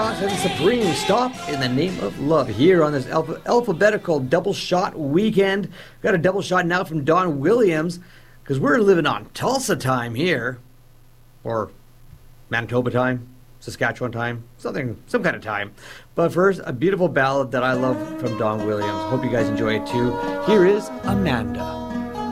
Chaos and Supreme. Stop in the Name of Love here on this alphabetical double shot weekend. Got a double shot now from Don Williams because we're living on Tulsa time here, or Manitoba time, Saskatchewan time, some kind of time. But first, a beautiful ballad that I love from Don Williams. Hope you guys enjoy it too. Here is Amanda.